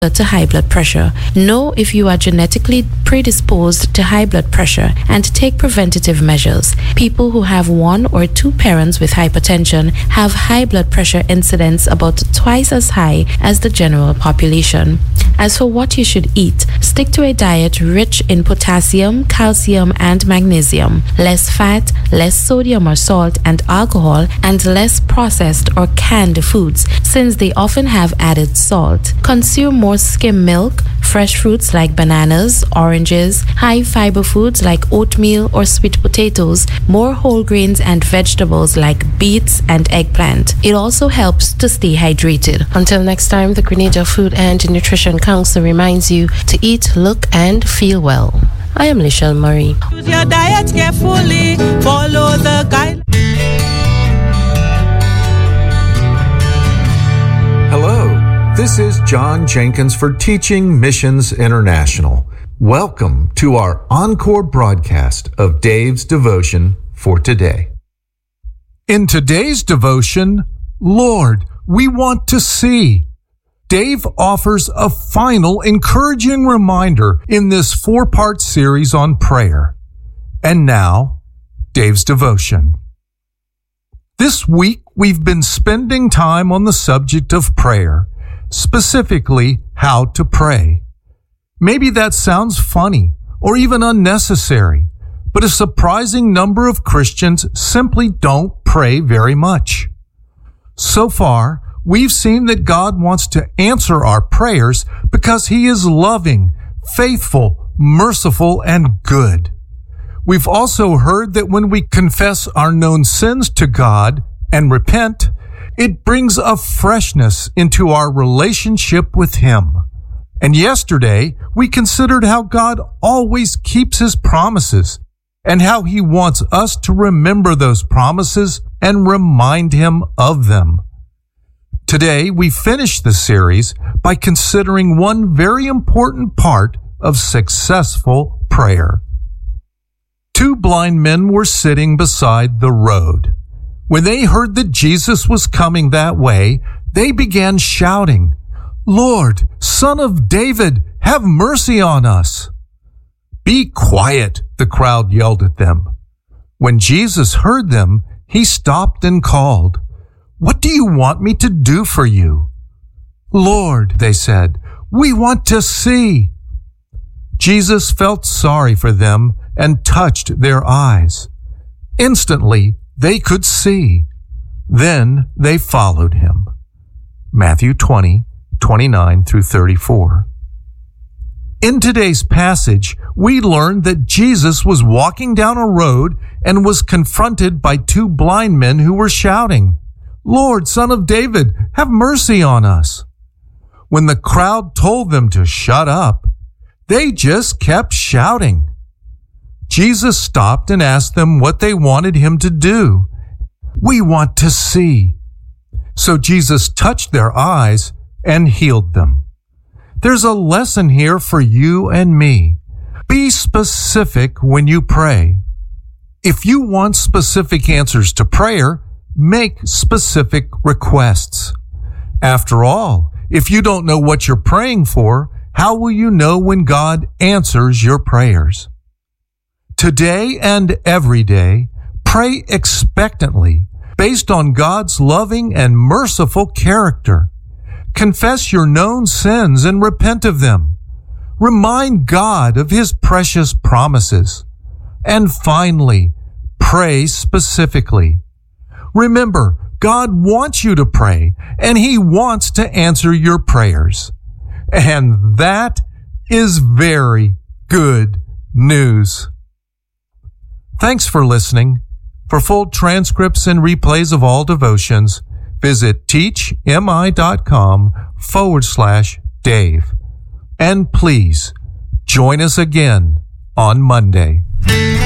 to high blood pressure. Know if you are genetically predisposed to high blood pressure and take preventative measures. People who have one or two parents with hypertension have high blood pressure incidence about twice as high as the general population. As for what you should eat, stick to a diet rich in potassium, calcium, and magnesium, less fat, less sodium or salt and alcohol, and less processed or canned foods, since they often have added salt. Consume more skim milk, fresh fruits like bananas, oranges, high fiber foods like oatmeal or sweet potatoes, more whole grains and vegetables like beets and eggplant. It also helps to stay hydrated. Until next time, the Grenada Food and Nutrition Council reminds you to eat, look, and feel well. I am Lichelle Murray. Choose your diet carefully, follow the guide. Hello, this is John Jenkins for Teaching Missions International. Welcome to our encore broadcast of Dave's Devotion for today. In today's devotion, Lord, we want to see. Dave offers a final encouraging reminder in this 4-part series on prayer. And now, Dave's devotion. This week, we've been spending time on the subject of prayer, specifically how to pray. Maybe that sounds funny or even unnecessary, but a surprising number of Christians simply don't pray very much. So far, we've seen that God wants to answer our prayers because He is loving, faithful, merciful, and good. We've also heard that when we confess our known sins to God and repent, it brings a freshness into our relationship with Him. And yesterday, we considered how God always keeps His promises and how He wants us to remember those promises and remind Him of them. Today, we finish the series by considering one very important part of successful prayer. 2 blind men were sitting beside the road. When they heard that Jesus was coming that way, they began shouting, "Lord, Son of David, have mercy on us." "Be quiet," the crowd yelled at them. When Jesus heard them, He stopped and called, "What do you want me to do for you?" "Lord," they said, "we want to see." Jesus felt sorry for them and touched their eyes. Instantly, they could see. Then they followed Him. Matthew 20:29 through 34. In today's passage, we learned that Jesus was walking down a road and was confronted by 2 blind men who were shouting, "Lord, Son of David, have mercy on us." When the crowd told them to shut up, they just kept shouting. Jesus stopped and asked them what they wanted Him to do. "We want to see." So Jesus touched their eyes and healed them. There's a lesson here for you and me. Be specific when you pray. If you want specific answers to prayer, make specific requests. After all, if you don't know what you're praying for, how will you know when God answers your prayers? Today and every day, pray expectantly, based on God's loving and merciful character. Confess your known sins and repent of them. Remind God of His precious promises. And finally, pray specifically. Remember, God wants you to pray, and He wants to answer your prayers. And that is very good news. Thanks for listening. For full transcripts and replays of all devotions, visit teachmi.com/Dave. And please, join us again on Monday.